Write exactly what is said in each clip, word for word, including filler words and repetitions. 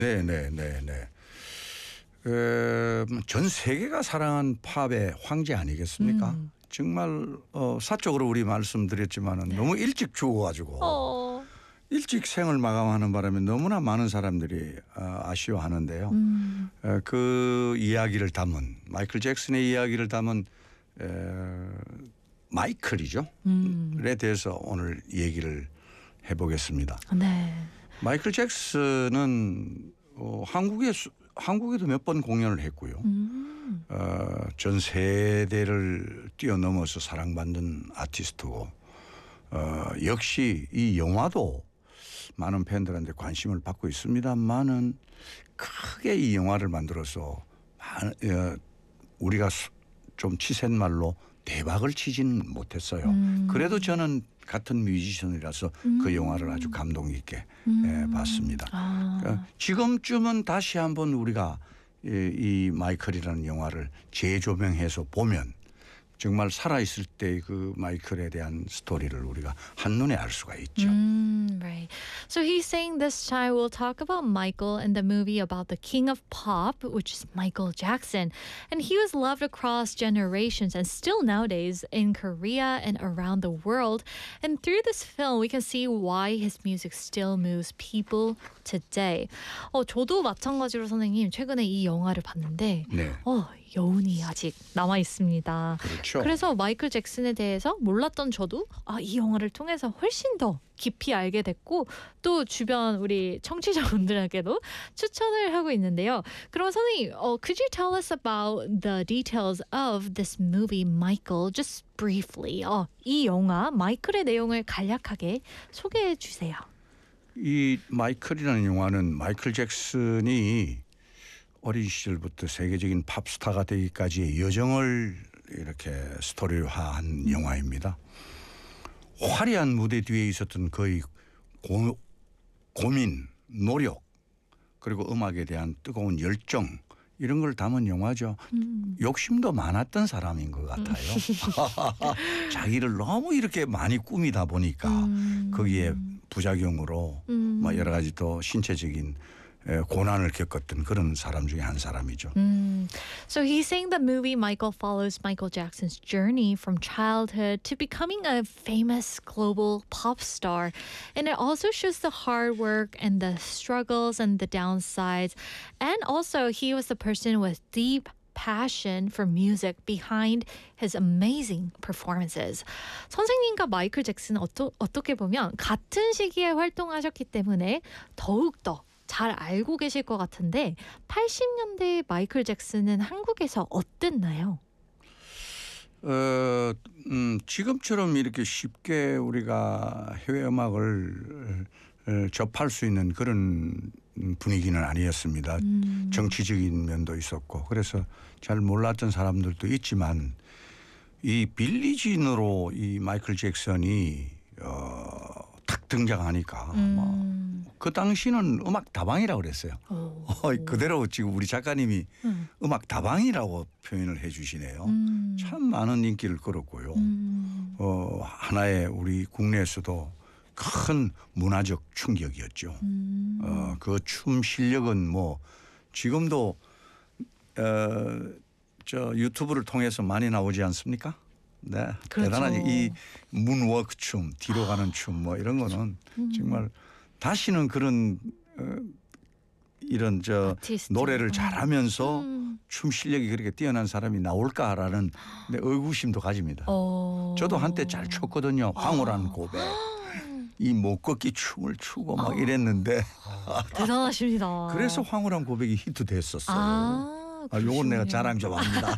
네, 네, 네, 네. 어, 전 세계가 사랑한 팝의 황제 아니겠습니까? 음. 정말 어, 사적으로 우리 말씀드렸지만은 네. 너무 일찍 죽어가지고 어. 일찍 생을 마감하는 바람에 너무나 많은 사람들이 어, 아쉬워하는데요. 음. 어, 그 이야기를 담은 마이클 잭슨의 이야기를 담은 에, 마이클이죠. 음. 에 대해서 오늘 얘기를 해보겠습니다. 네. 마이클 잭슨은 어, 한국에 한국에도 몇 번 공연을 했고요. 음. 어, 전 세대를 뛰어넘어서 사랑받는 아티스트고 어, 역시 이 영화도 많은 팬들한테 관심을 받고 있습니다만은 크게 이 영화를 만들어서 어, 우리가 좀 치센 말로 대박을 치지는 못했어요. 음. 그래도 저는 같은 뮤지션이라서 음. 그 영화를 아주 감동 있게 음. 예, 봤습니다. 아. 그러니까 지금쯤은 다시 한번 우리가 이, 이 마이클이라는 영화를 재조명해서 보면 정말 살아있을 때 그 마이클에 대한 스토리를 우리가 한눈에 알 수가 있죠. Mm, right. So he's saying this time we'll talk about Michael and the movie about the king of pop, which is Michael Jackson. And he was loved across generations and still nowadays in Korea and around the world. And through this film, we can see why his music still moves people today. 어, 저도 마찬가지로 선생님 최근에 이 영화를 봤는데 네. 어, 여운이 아직 남아 있습니다. 그렇죠. 그래서 마이클 잭슨에 대해서 몰랐던 저도 아, 이 영화를 통해서 훨씬 더 깊이 알게 됐고 또 주변 우리 청취자분들에게도 추천을 하고 있는데요. 그럼 선생님, 어, could you tell us about the details of this movie, Michael, just briefly? 어, 이 영화 마이클의 내용을 간략하게 소개해 주세요. 이 마이클이라는 영화는 마이클 잭슨이 어린 시절부터 세계적인 팝스타가 되기까지의 여정을 이렇게 스토리화한 영화입니다. 화려한 무대 뒤에 있었던 그의 고, 고민, 노력 그리고 음악에 대한 뜨거운 열정 이런 걸 담은 영화죠. 음. 욕심도 많았던 사람인 것 같아요. 자기를 너무 이렇게 많이 꾸미다 보니까 음. 거기에 부작용으로 음. 뭐 여러 가지 또 신체적인 고난을 겪었던 그런 사람 중에 한 사람이죠. Mm. So he's saying the movie Michael follows Michael Jackson's journey from childhood to becoming a famous global pop star. And it also shows the hard work and the struggles and the downsides. And also he was the person with deep passion for music behind his amazing performances. 선생님과 마이클 잭슨은 어떠, 어떻게 보면 같은 시기에 활동하셨기 때문에 더욱더 잘 알고 계실 것 같은데 팔십 년대 마이클 잭슨은 한국에서 어땠나요? 어, 음, 지금처럼 이렇게 쉽게 우리가 해외 음악을 어, 접할 수 있는 그런 분위기는 아니었습니다. 음. 정치적인 면도 있었고 그래서 잘 몰랐던 사람들도 있지만 이 빌리진으로 이 마이클 잭슨이 어, 탁 등장하니까 음. 뭐 그 당시는 음악 다방이라고 그랬어요. 오. 어, 그대로 지금 우리 작가님이 음. 음악 다방이라고 표현을 해 주시네요. 음. 참 많은 인기를 끌었고요. 음. 어, 하나의 우리 국내에서도 큰 문화적 충격이었죠. 음. 어, 그 춤 실력은 뭐 지금도 어, 저 유튜브를 통해서 많이 나오지 않습니까? 네, 그렇죠. 대단한 이 문워크 춤, 뒤로 가는 춤 뭐 이런 거는 음. 정말 다시는 그런 어, 이런 저 아티스트. 노래를 어. 잘하면서 음. 춤 실력이 그렇게 뛰어난 사람이 나올까라는 내 의구심도 가집니다. 어. 저도 한때 잘 췄거든요. 황홀한 고백. 이 못 걷기 춤을 추고 막 이랬는데 대단하십니다. 그래서 황홀한 고백이 히트됐었어요. 아, 아, 요건 내가 그러시군요. 자랑 좀 합니다.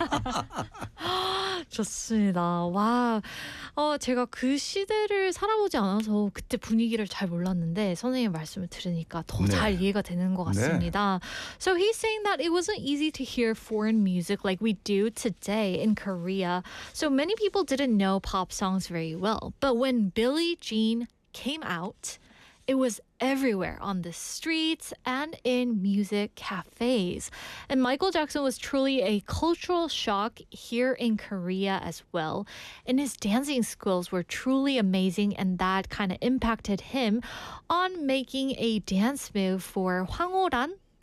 좋습니다. 와, 어, 제가 그 시대를 살아보지 않아서 그때 분위기를 잘 몰랐는데 선생님 말씀을 들으니까 더 잘 네. 이해가 되는 것 같습니다. So he's saying that it wasn't easy to hear foreign music like we do today in Korea. So many people didn't know pop songs very well. But when Billie Jean came out, it was everywhere on the streets and in music cafes. And Michael Jackson was truly a cultural shock here in Korea as well. And his dancing skills were truly amazing, and that kind of impacted him on making a dance move for 황홀한